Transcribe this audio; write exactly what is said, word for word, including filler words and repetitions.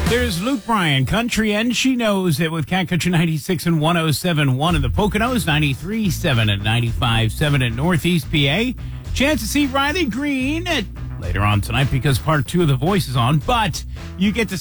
There's Luke Bryan, country, and she knows it with Cat Country ninety-six and one oh seven point one in the Poconos, ninety-three point seven and ninety-five point seven in Northeast P A. Chance to see Riley Green at, later on tonight because part two of The Voice is on, but you get to